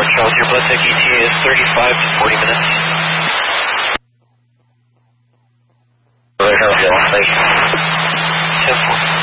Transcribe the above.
Charles, your blood tech ETA is 35 to 40 minutes. Thank you. 10-4.